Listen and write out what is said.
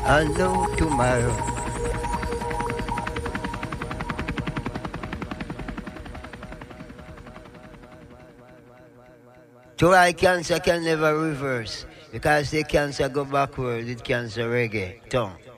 and no tomorrow. To why cancer can never reverse, because the cancer go backward with cancer reggae. Tongue.